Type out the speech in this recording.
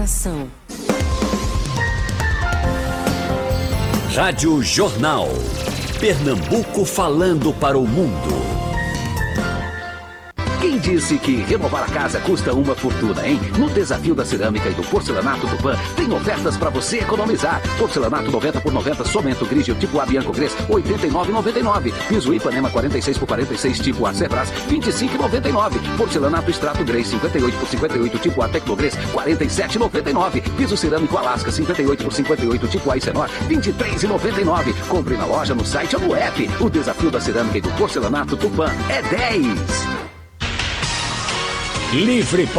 informação. Rádio Jornal. Pernambuco falando para o mundo. Quem disse que renovar a casa custa uma fortuna, hein? No Desafio da Cerâmica e do Porcelanato Tupã, tem ofertas para você economizar. Porcelanato 90 por 90, Somento Grigio tipo A Bianco Gres, R$ 89,99. Piso Ipanema 46 por 46, tipo A Cebras, R$ 25,99. Porcelanato Extrato Grey 58 por 58, tipo A Tecnogres, R$ 47,99. Piso Cerâmico Alaska 58 por 58, tipo A Icenor, R$ 23,99. Compre na loja, no site ou no app. O Desafio da Cerâmica e do Porcelanato Tupã é 10. Livre